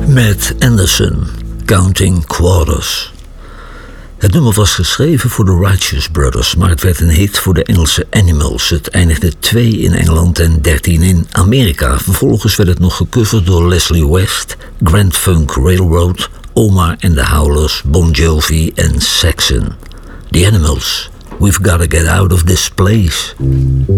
Matt Anderson, Counting Quarters. Het nummer was geschreven voor de Righteous Brothers, maar het werd een hit voor de Engelse Animals. Het eindigde 2 in Engeland en 13 in Amerika. Vervolgens werd het nog gecoverd door Leslie West, Grand Funk Railroad, Omar and the Howlers, Bon Jovi en Saxon. The Animals, We've Gotta Get Out of This Place.